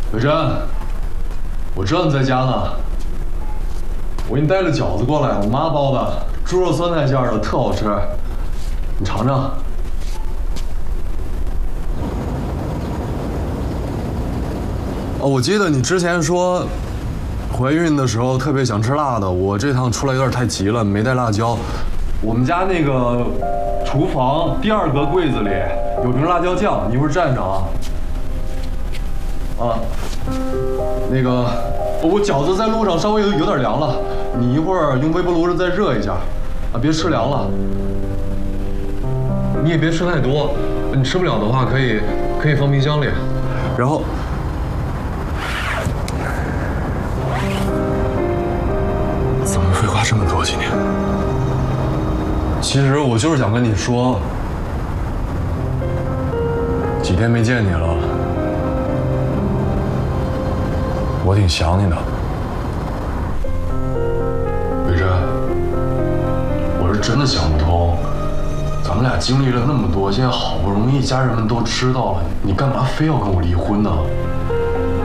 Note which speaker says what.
Speaker 1: 伟珍，我知道你在家呢，我给你带了饺子过来，我妈包的，猪肉酸菜馅的，特好吃，你尝尝。哦，我记得你之前说怀孕的时候特别想吃辣的，我这趟出来有点太急了，没带辣椒。我们家那个厨房第2格柜子里有瓶辣椒酱，你一会儿蘸上啊。啊，那个，我饺子在路上稍微有点凉了，你一会儿用微波炉再热一下，啊，别吃凉了。你也别吃太多，你吃不了的话可以放冰箱里。然后，怎么废话这么多今天？其实我就是想跟你说，几天没见你了。我挺想你的，伟珍，我是真的想不通，咱们俩经历了那么多，现在好不容易家人们都知道了，你干嘛非要跟我离婚呢？